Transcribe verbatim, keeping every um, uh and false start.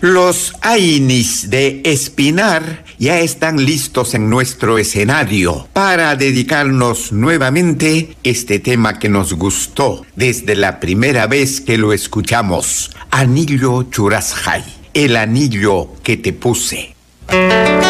Los Ainis de Espinar ya están listos en nuestro escenario para dedicarnos nuevamente este tema que nos gustó desde la primera vez que lo escuchamos. Anillo Churasjay, el anillo que te puse.